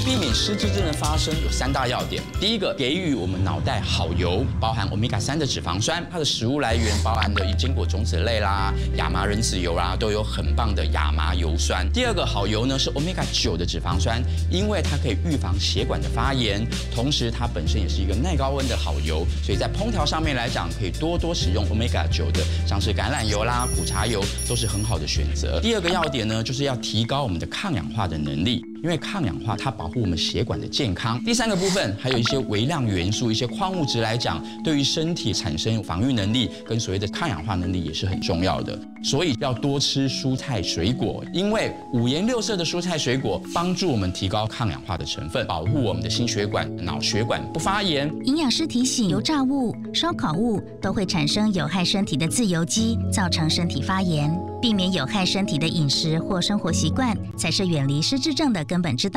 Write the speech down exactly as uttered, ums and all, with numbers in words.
避免失智症的发生有三大要点。第一个，给予我们脑袋好油，包含 欧米伽三 的脂肪酸，它的食物来源包含的坚果种子类啦、亚麻仁籽油啦，都有很棒的亚麻油酸。第二个好油呢是 欧米伽九 的脂肪酸，因为它可以预防血管的发炎，同时它本身也是一个耐高温的好油，所以在烹调上面来讲，可以多多使用 欧米伽九 的，像是橄榄油啦、苦茶油都是很好的选择。第二个要点呢，就是要提高我们的抗氧化的能力。因为抗氧化它保护我们血管的健康。第三个部分还有一些微量元素、一些矿物质来讲，对于身体产生防御能力跟所谓的抗氧化能力也是很重要的。所以要多吃蔬菜水果，因为五颜六色的蔬菜水果帮助我们提高抗氧化的成分，保护我们的心血管、脑血管不发炎。 营养师提醒，油炸物、烧烤物都会产生有害身体的自由基，造成身体发炎。避免有害身体的饮食或生活习惯，才是远离失智症的根本之道。